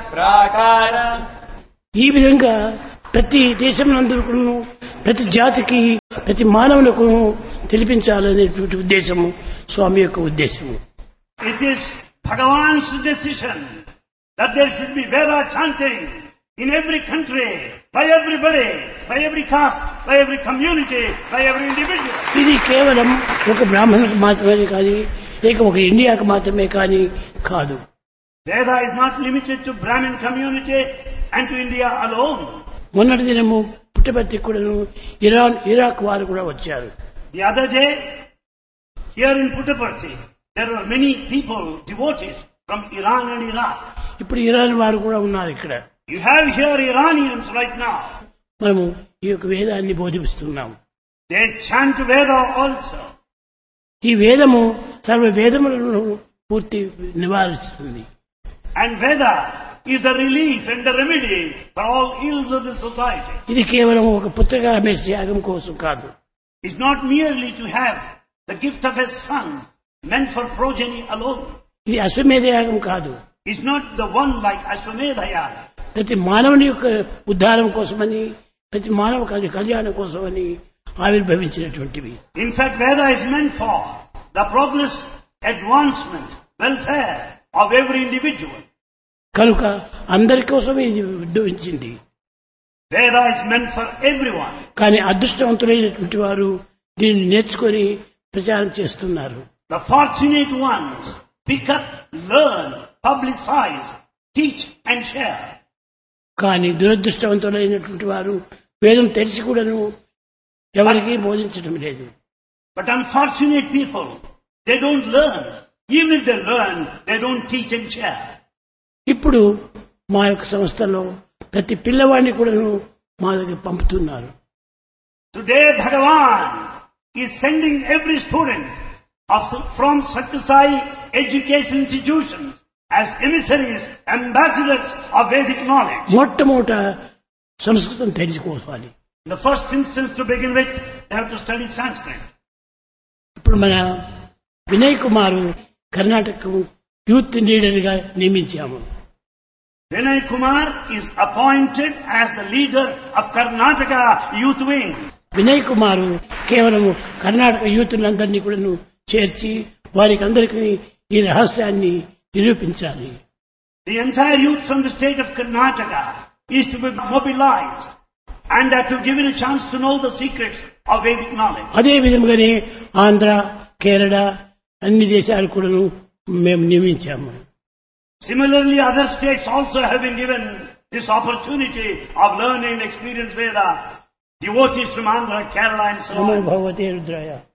ప్రాకార. ఈ విధంగా ప్రతి దేశమునందుకు ప్రతి జాతికి ప్రతి మానవులకు తెలిపించాలనేటువంటి ఉద్దేశము స్వామి యొక్క ఉద్దేశము. It is Bhagavan's decision that there should be Veda chanting in every country, by everybody, by every caste, by every community, by every individual. ఇది కేవలం ఒక బ్రాహ్మణులకు మాత్రమే కానీ లేక ఒక ఇండియాకు మాత్రమే కానీ కాదు. Veda is not limited to Brahmin community and to India alone. మొన్నటి దినము పుట్టపర్తి కూడాను ఇరాక్ వారు కూడా వచ్చారు. The other day, here in Puttaparthi, there were many people, devotees from Iran and Iraq. ఇప్పుడు ఇరాన్ వారు కూడా ఉన్నారు ఇక్కడ. You have here Iranians right now. మనము ఈ యొక్క వేదాన్ని బోధిస్తున్నాము. They chant Veda also. ఈ వేదము సర్వ వేదములను పూర్తి నివారిస్తుంది. And Veda is the relief and the remedy for all ills of the society. ఇది కేవలం ఒక పుత్రగా రమేష్ యాగం కోసం కాదు. It's not merely to have the gift of a son meant for progeny alone. ఇది అశ్వమేధ యాగం కాదు. It's not the one like Ashwamedha Yaga. ప్రతి మానవుని యొక్క ఉద్ధారం కోసమని ప్రతి మానవ కళ్యాణం కోసమని ఆవిర్భవించినటువంటివి. In fact, Veda is meant for the progress, advancement, welfare of every individual. కనుక అందరి కోసం ఇది ఉద్భవించింది. Veda is meant for everyone. కానీ అదృష్టవంతులైనటువంటి వారు దీన్ని నేర్చుకొని ప్రచారం చేస్తున్నారు. The fortunate ones pick up, learn, publicize, teach and share. కానీ దురదృష్టవంతులైనటువంటి వారు వేదం తెలిసి కూడాను ఎవరికీ బోధించడం లేదు. But unfortunate people, they don't learn. Even if they learn, they don't teach and share. ఇప్పుడు మా యొక్క సంస్థలో ప్రతి పిల్లవాడిని కూడాను మా దగ్గర పంపుతున్నారు. Today Bhagavan is sending every student from Satyasai education institutions as emissaries, ambassadors of Vedic knowledge. మొట్టమొదట సంస్కృతం తెలుసుకోవాలి. In the first instance to begin with, they have to study Sanskrit. ఇప్పుడు మన వినయ్ కుమార్ కర్ణాటక యూత్ లీడర్ గా నియమించాము. Vinay Kumar is appointed as the leader of Karnataka Youth Wing. Vinay Kumar కేవలం కర్ణాటక యూత్లందరినీ కూడా చేర్చి వారికి అందరికీ ఈ రహస్యాన్ని నిరూపించాలి. The entire youth from the state of Karnataka is to be mobilized and are to given a chance to know the secrets of Vedic knowledge. అదే విధంగానే ఆంధ్ర, కేరళ అన్ని దేశాలు కూడా మేము నియమించాము. Similarly, other states also have been given this opportunity of learning and experience Veda. Devotees from Andhra, Kerala and so on. భగవతే రుద్రాయ.